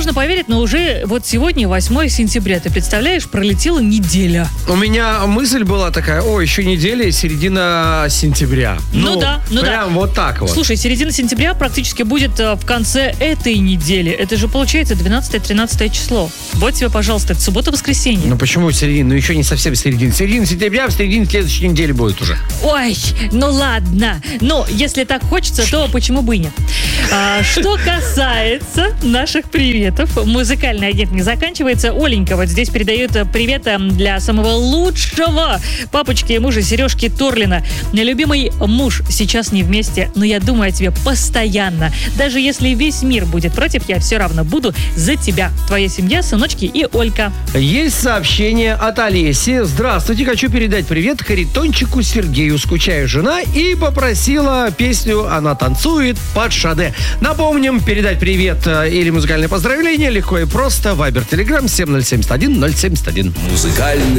Сложно поверить, но уже вот сегодня 8 сентября. Ты представляешь, пролетела неделя. У меня мысль была такая: еще неделя и середина сентября. Прям вот так вот. Слушай, середина сентября практически будет в конце этой недели. Это же получается 12-13 число. Вот тебе, пожалуйста, это суббота-воскресенье. Ну почему середина? Ну еще не совсем середина. Середина сентября, в середине следующей недели будет уже. Ой, ну ладно. Но если так хочется, то почему бы и нет? Что касается наших приветов, музыкальный агент не заканчивается. Оленька вот здесь передает привет для самого лучшего папочки и мужа Сережки Торлина. Любимый муж сейчас не вместе, но я думаю о тебе постоянно. Даже если весь мир будет против, я все равно буду за тебя. Твоя семья, сыночки и Олька. Есть сообщение от Олеси. Здравствуйте, хочу передать привет Харитончику Сергею. Скучаю жена и попросила песню «Она танцует» под Шаде. Напомним, передать привет или музыкальное поздравление легко и просто. Вайбер, Телеграм 7071 071. Музыкальный